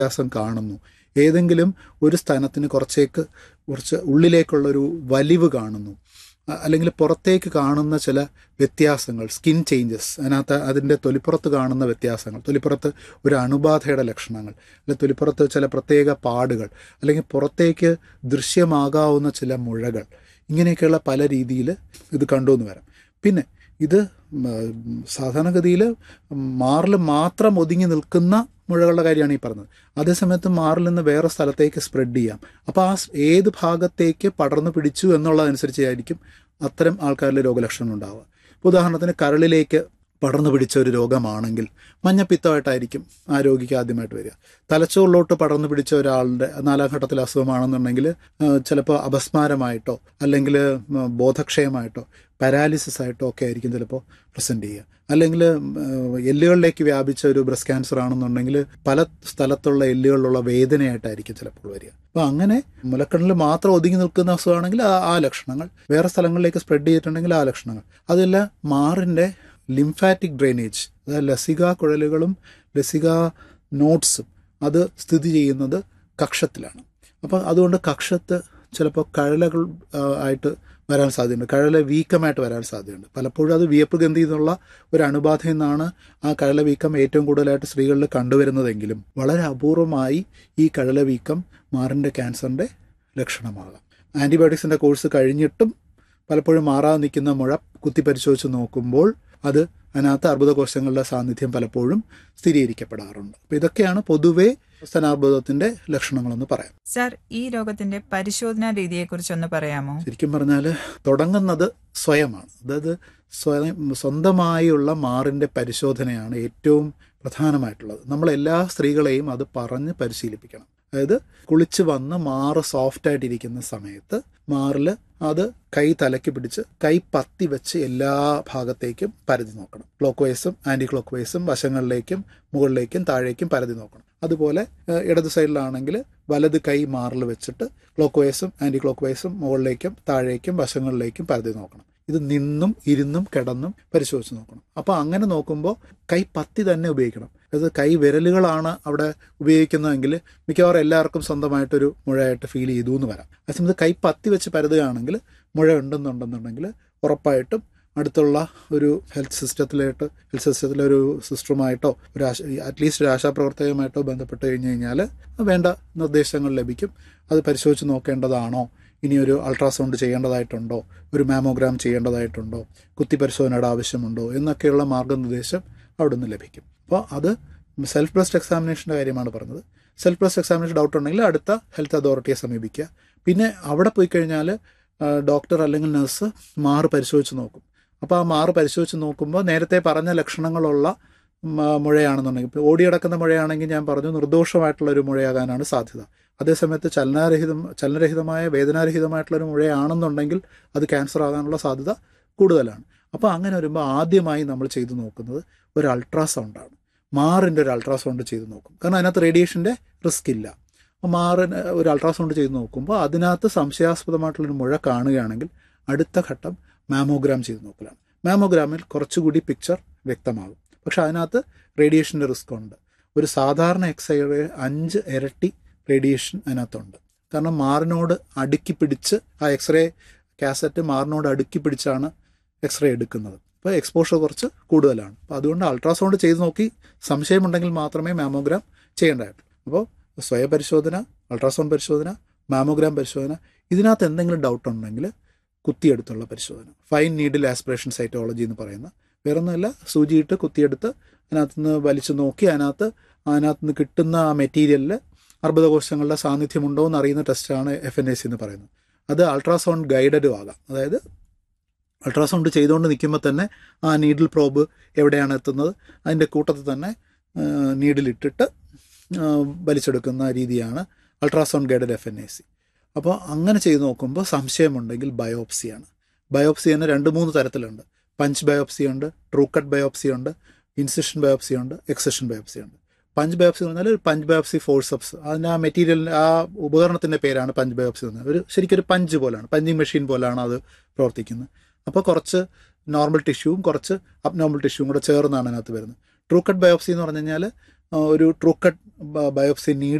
വ്യത്യാസം കാണുന്നു, ഏതെങ്കിലും ഒരു സ്ഥാനത്തിന് കുറച്ച് ഉള്ളിലേക്കുള്ളൊരു വലിവ് കാണുന്നു, അല്ലെങ്കിൽ പുറത്തേക്ക് കാണുന്ന ചില വ്യത്യാസങ്ങൾ, സ്കിൻ ചേഞ്ചസ്, അതിൻ്റെ തൊലിപ്പുറത്ത് കാണുന്ന വ്യത്യാസങ്ങൾ, തൊലിപ്പുറത്ത് ഒരു അണുബാധയുടെ ലക്ഷണങ്ങൾ, അല്ലെങ്കിൽ തൊലിപ്പുറത്ത് ചില പ്രത്യേക പാടുകൾ, അല്ലെങ്കിൽ പുറത്തേക്ക് ദൃശ്യമാകാവുന്ന ചില മുഴകൾ, ഇങ്ങനെയൊക്കെയുള്ള പല രീതിയിൽ ഇത് കണ്ടുവന്ന് വരാം. പിന്നെ ഇത് സാധാരണഗതിയിൽ മാറിൽ മാത്രം ഒതുങ്ങി നിൽക്കുന്ന മുഴകളുടെ കാര്യമാണ് ഈ പറഞ്ഞത്. അതേസമയത്ത് മാറിൽ നിന്ന് വേറെ സ്ഥലത്തേക്ക് സ്പ്രെഡ് ചെയ്യാം. അപ്പോൾ ഏത് ഭാഗത്തേക്ക് പടർന്നു പിടിച്ചു എന്നുള്ളതനുസരിച്ചായിരിക്കും അത്തരം ആൾക്കാരിൽ രോഗലക്ഷണം ഉണ്ടാവുക. ഉദാഹരണത്തിന് കരളിലേക്ക് പടർന്നു പിടിച്ച ഒരു രോഗമാണെങ്കിൽ മഞ്ഞപ്പിത്തമായിട്ടായിരിക്കും ആ രോഗിക്ക് ആദ്യമായിട്ട് വരിക. തലച്ചോറിലോട്ട് പടർന്നു പിടിച്ച ഒരാളുടെ 4ാം ഘട്ടത്തിൽ അസുഖമാണെന്നുണ്ടെങ്കിൽ ചിലപ്പോൾ അപസ്മാരമായിട്ടോ അല്ലെങ്കിൽ ബോധക്ഷയമായിട്ടോ പാരാലിസിസ് ആയിട്ടോ ഒക്കെ ആയിരിക്കും ചിലപ്പോൾ പ്രസൻറ്റ് ചെയ്യുക. അല്ലെങ്കിൽ എല്ലുകളിലേക്ക് വ്യാപിച്ച ഒരു ബ്രസ്റ്റ് ക്യാൻസർ ആണെന്നുണ്ടെങ്കിൽ പല സ്ഥലത്തുള്ള എല്ലുകളിലുള്ള വേദനയായിട്ടായിരിക്കും ചിലപ്പോൾ വരിക. അപ്പോൾ അങ്ങനെ മുലക്കണ്ണിൽ മാത്രം ഒതുങ്ങി നിൽക്കുന്ന അസുഖമാണെങ്കിൽ ആ ലക്ഷണങ്ങൾ, വേറെ സ്ഥലങ്ങളിലേക്ക് സ്പ്രെഡ് ചെയ്തിട്ടുണ്ടെങ്കിൽ ആ ലക്ഷണങ്ങൾ. അതെല്ലാം മാറിൻ്റെ ലിംഫാറ്റിക് ഡ്രെയിനേജ്, അതായത് ലസിക കുഴലുകളും ലസിക നോട്ട്സും അത് സ്ഥിതി ചെയ്യുന്നത് കക്ഷത്തിലാണ്. അപ്പോൾ അതുകൊണ്ട് കക്ഷത്ത് ചിലപ്പോൾ കഴലകൾ ആയിട്ട് വരാൻ സാധ്യതയുണ്ട്, കഴല വീക്കമായിട്ട് വരാൻ സാധ്യതയുണ്ട്. പലപ്പോഴും അത് വിയപ്പ് ഗന്ധി എന്നുള്ള ഒരു അണുബാധയിൽ നിന്നാണ് ആ കഴല വീക്കം ഏറ്റവും കൂടുതലായിട്ട് സ്ത്രീകളിൽ കണ്ടുവരുന്നതെങ്കിലും വളരെ അപൂർവമായി ഈ കഴല വീക്കം മാറിൻ്റെ ക്യാൻസറിൻ്റെ ലക്ഷണമാകാം. ആൻറ്റിബയോട്ടിക്സിൻ്റെ കോഴ്സ് കഴിഞ്ഞിട്ടും പലപ്പോഴും മാറാതെ നിൽക്കുന്ന മുഴ കുത്തി പരിശോധിച്ച് നോക്കുമ്പോൾ അതിനകത്ത് അർബുദകോശങ്ങളുടെ സാന്നിധ്യം പലപ്പോഴും സ്ഥിരീകരിക്കപ്പെടാറുണ്ട്. അപ്പോൾ ഇതൊക്കെയാണ് പൊതുവെ സ്തനാർബുദത്തിൻ്റെ ലക്ഷണങ്ങളെന്ന് പറയാം. സർ, ഈ രോഗത്തിന്റെ പരിശോധനാ രീതിയെക്കുറിച്ചൊന്ന് പറയാമോ? ശരിക്കും പറഞ്ഞാൽ തുടങ്ങുന്നത് സ്വയമാണ്. അതായത് സ്വന്തമായുള്ള മാറിൻ്റെ പരിശോധനയാണ് ഏറ്റവും പ്രധാനമായിട്ടുള്ളത്. നമ്മളെല്ലാ സ്ത്രീകളെയും അത് പറഞ്ഞ് പരിശീലിപ്പിക്കണം. അതായത് കുളിച്ച് വന്ന് മാറ് സോഫ്റ്റായിട്ടിരിക്കുന്ന സമയത്ത് മാറിൽ അത് കൈ തലയ്ക്ക് പിടിച്ച് കൈ പത്തി വെച്ച് എല്ലാ ഭാഗത്തേക്കും പരതി നോക്കണം. ക്ലോക്ക് വൈസും ആൻറ്റി ക്ലോക്ക് വൈസും വശങ്ങളിലേക്കും മുകളിലേക്കും താഴേക്കും പരതി നോക്കണം. അതുപോലെ ഇടത് സൈഡിലാണെങ്കിൽ വലത് കൈ മാറിൽ വെച്ചിട്ട് ക്ലോക്ക് വൈസും ആൻറ്റി ക്ലോക്ക് വൈസും മുകളിലേക്കും താഴേക്കും വശങ്ങളിലേക്കും പരതി നോക്കണം. ഇത് നിന്നും ഇരുന്നും കിടന്നും പരിശോധിച്ച് നോക്കണം. അപ്പോൾ അങ്ങനെ നോക്കുമ്പോൾ കൈ പത്തി തന്നെ ഉപയോഗിക്കണം. അത് കൈ വിരലുകളാണ് അവിടെ ഉപയോഗിക്കുന്നതെങ്കിൽ മിക്കവാറും എല്ലാവർക്കും സ്വന്തമായിട്ടൊരു മുഴയായിട്ട് ഫീൽ ചെയ്തു എന്ന് വരാം. അതേസമയത്ത് കൈ പത്തി വെച്ച് പരതുകയാണെങ്കിൽ മുഴ ഉണ്ടെന്നുണ്ടെന്നുണ്ടെങ്കിൽ ഉറപ്പായിട്ടും അടുത്തുള്ള ഒരു ഹെൽത്ത് സിസ്റ്റത്തിലെ ഒരു സിസ്റ്ററുമായിട്ടോ അറ്റ്ലീസ്റ്റ് ഒരു ആശാപ്രവർത്തകയുമായിട്ടോ ബന്ധപ്പെട്ട് കഴിഞ്ഞാൽ വേണ്ട നിർദ്ദേശങ്ങൾ ലഭിക്കും. അത് പരിശോധിച്ച് നോക്കേണ്ടതാണോ, ഇനി ഒരു അൾട്രാസൗണ്ട് ചെയ്യേണ്ടതായിട്ടുണ്ടോ, ഒരു മാമോഗ്രാം ചെയ്യേണ്ടതായിട്ടുണ്ടോ, കുത്തി പരിശോധനയുടെ ആവശ്യമുണ്ടോ എന്നൊക്കെയുള്ള മാർഗ്ഗനിർദ്ദേശം അവിടെ നിന്ന് ലഭിക്കും. അപ്പോൾ അത് സെൽഫ് ബ്രസ്റ്റ് എക്സാമിനേഷൻ്റെ കാര്യമാണ് പറഞ്ഞത്. സെൽഫ് ബ്രസ്റ്റ് എക്സാമിനേഷൻ ഡൗട്ട് ഉണ്ടെങ്കിൽ അടുത്ത ഹെൽത്ത് അതോറിറ്റിയെ സമീപിക്കുക. പിന്നെ അവിടെ പോയി കഴിഞ്ഞാൽ ഡോക്ടർ അല്ലെങ്കിൽ നഴ്സ് മാറ് പരിശോധിച്ച് നോക്കും. അപ്പോൾ ആ മാറ് പരിശോധിച്ച് നോക്കുമ്പോൾ നേരത്തെ പറഞ്ഞ ലക്ഷണങ്ങളുള്ള മുഴയാണെന്നുണ്ടെങ്കിൽ, ഇപ്പോൾ ഓടിയടക്കുന്ന മുഴയാണെങ്കിൽ ഞാൻ പറഞ്ഞു നിർദോഷമായിട്ടുള്ളൊരു മുഴയാകാനാണ് സാധ്യത. അതേസമയത്ത് ചലനരഹിതമായ വേദനാരഹിതമായിട്ടുള്ളൊരു മുഴയാണെന്നുണ്ടെങ്കിൽ അത് ക്യാൻസർ ആകാനുള്ള സാധ്യത കൂടുതലാണ്. അപ്പോൾ അങ്ങനെ വരുമ്പോൾ ആദ്യമായി നമ്മൾ ചെയ്തു നോക്കുന്നത് ഒരു അൾട്രാസൗണ്ടാണ്. മാറിൻ്റെ ഒരു അൾട്രാസൗണ്ട് ചെയ്ത് നോക്കും. കാരണം അതിനകത്ത് റേഡിയേഷൻ്റെ റിസ്ക് ഇല്ല. മാറിന് ഒരു അൾട്രാസൗണ്ട് ചെയ്ത് നോക്കുമ്പോൾ അതിനകത്ത് സംശയാസ്പദമായിട്ടുള്ളൊരു മുഴ കാണുകയാണെങ്കിൽ അടുത്ത ഘട്ടം മാമോഗ്രാം ചെയ്ത് നോക്കലാണ്. മാമോഗ്രാമിൽ കുറച്ചുകൂടി പിക്ചർ വ്യക്തമാകും. പക്ഷെ അതിനകത്ത് റേഡിയേഷൻ്റെ റിസ്ക് ഉണ്ട്. ഒരു സാധാരണ എക്സ്റേ 5 ഇരട്ടി റേഡിയേഷൻ അതിനകത്തുണ്ട്. കാരണം മാറിനോട് അടുക്കി പിടിച്ച് ആ എക്സ്റേ കാസറ്റ് മാറിനോട് അടുക്കി പിടിച്ചാണ് എക്സ്റേ എടുക്കുന്നത്. അപ്പോൾ എക്സ്പോഷർ കുറച്ച് കൂടുതലാണ്. അപ്പോൾ അതുകൊണ്ട് അൾട്രാസൗണ്ട് ചെയ്ത് നോക്കി സംശയമുണ്ടെങ്കിൽ മാത്രമേ മാമോഗ്രാം ചെയ്യേണ്ടതായിട്ടുള്ളൂ. അപ്പോൾ സ്വയപരിശോധന, അൾട്രാസൗണ്ട് പരിശോധന, മാമോഗ്രാം പരിശോധന, ഇതിനകത്ത് എന്തെങ്കിലും ഡൗട്ട് ഉണ്ടെങ്കിൽ കുത്തിയെടുത്തുള്ള പരിശോധന, ഫൈൻ നീഡിൽ ആസ്പിറേഷൻ സൈറ്റോളജി എന്ന് പറയുന്ന, വേറൊന്നുമല്ല, സൂചിയിട്ട് കുത്തിയെടുത്ത് അതിനകത്തുനിന്ന് വലിച്ചു നോക്കി അതിനകത്തുനിന്ന് കിട്ടുന്ന ആ മെറ്റീരിയലിൽ അർബുദകോശങ്ങളുടെ സാന്നിധ്യമുണ്ടോ എന്ന് അറിയുന്ന ടെസ്റ്റാണ് FNAC എന്ന് പറയുന്നത്. അത് അൾട്രാസൗണ്ട് ഗൈഡഡും ആകാം. അതായത് അൾട്രാസൗണ്ട് ചെയ്തുകൊണ്ട് നിൽക്കുമ്പോൾ തന്നെ ആ നീഡിൽ പ്രോബ് എവിടെയാണ് എത്തുന്നത് അതിൻ്റെ കൂട്ടത്തിൽ തന്നെ നീഡിലിട്ടിട്ട് വലിച്ചെടുക്കുന്ന രീതിയാണ് അൾട്രാസൗണ്ട് ഗൈഡഡ് FNAC. അപ്പോൾ അങ്ങനെ ചെയ്ത് നോക്കുമ്പോൾ സംശയമുണ്ടെങ്കിൽ ബയോപ്സിയാണ്. ബയോപ്സി തന്നെ 2-3 തരത്തിലുണ്ട്. പഞ്ച് ബയോപ്സി ഉണ്ട്, ട്രൂ കട്ട് ബയോപ്സി ഉണ്ട്, ഇൻസിഷൻ ബയോപ്സി ഉണ്ട്, എക്സിഷൻ ബയോപ്സി ഉണ്ട്. പഞ്ച് ബയോപ്സി എന്ന് പറഞ്ഞാൽ പഞ്ച് ബയോപ്സി ഫോഴ്സപ്സ്, അതിന് ആ മെറ്റീരിയലിൻ്റെ ആ ഉപകരണത്തിൻ്റെ പേരാണ് പഞ്ച് ബയോപ്സി എന്ന് പറഞ്ഞാൽ. ശരിക്കൊരു പഞ്ച് പോലാണ്, പഞ്ചിങ് മെഷീൻ പോലാണ് അത് പ്രവർത്തിക്കുന്നത്. അപ്പോൾ കുറച്ച് നോർമൽ ടിഷ്യൂവും കുറച്ച് അബ്നോർമൽ ടിഷ്യൂവും കൂടെ ചേർന്നാണ് അതിനകത്ത് വരുന്നത്. ട്രൂ കട്ട് ബയോപ്സി എന്ന് പറഞ്ഞു കഴിഞ്ഞാൽ ഒരു ട്രൂ കട്ട് ബയോപ്സി നീഡ്